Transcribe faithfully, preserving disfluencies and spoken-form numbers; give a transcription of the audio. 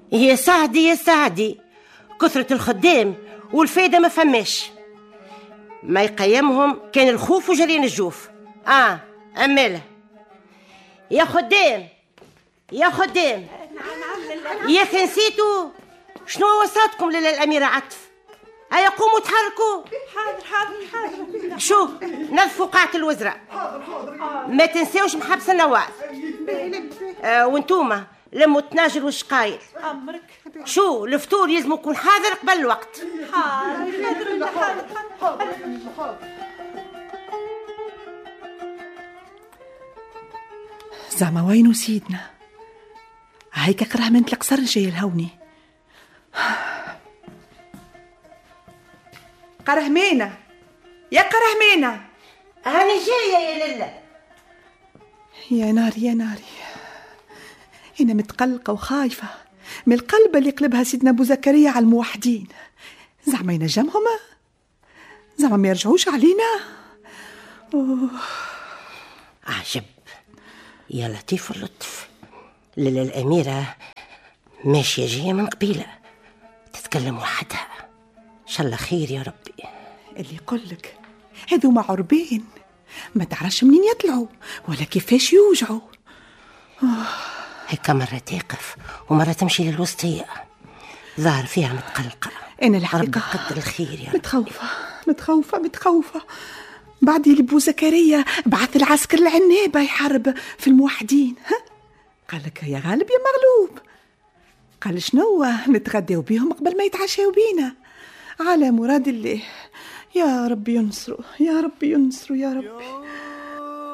يا سعدي يا سعدي، كثرة الخدام والفايدة ما فماش، ما يقيمهم كان الخوف وجرين الجوف. اه اماله يا خدام يا خدام، يا اخي نسيتوا شنو وصاتكم للأميرة عطف؟ هيا قوموا تحركوا. حاضر حاضر حاضر. شو نظفوا قاعة الوزراء، ما تنساوش محبس النواف. آه وانتوما لموا التناجل والشقايل. أمرك. شو الفطور يلزم يكون حاضر قبل الوقت. حاضر حاضر حاضر. زعما وينو سيدنا؟ هيك قراه من القصر جاي الهوني. قرهمينة يا قرهمينة، هاني جاية يا لله. يا ناري يا ناري، أنا متقلقة وخايفة من القلب اللي يقلبها سيدنا أبو زكريا على الموحدين. زعما ينجمهم؟ زعما ما يرجعوش علينا؟ أوه. عجب يا لطيف اللطف. للا الأميرة ماشية جاية من قبيلة تتكلم وحدها، إن شاء الله خير يا ربي. اللي يقولك هذو مع عربين ما تعرفش منين يطلعوا ولا كيفاش يوجعوا. هيك مرة تقف ومرة تمشي للوسطية، ظهر فيها متقلقة. أنا الحقيقة قدر الخير يا متخوفة متخوفة متخوفة. بعد اللي أبو زكريا بعث العسكر العنابة يحارب في الموحدين، ها قال لك يا غالب يا مغلوب، قال شنو نتغداو بيهم قبل ما يتعشاو بينا. على مراد الله، يا ربي ينصروا يا ربي ينصروا يا ربي.